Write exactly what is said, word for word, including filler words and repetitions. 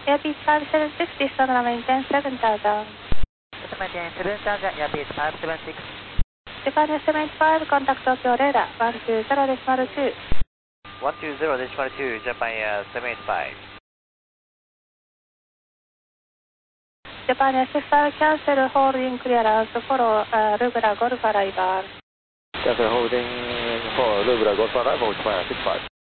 Airbus five seven six, descend runway maintain seven thousand. Maintain seven thousand, Airbus five seven six. Japan seven five, contact Tokyo radar one two zero decimal two. one two zero decimal two, Japan uh, seven eight five. Japan S five, cancel holding clearance, follow uh, regular Golf arrival. Cancel holding for regular Golf arrival, Japan six five.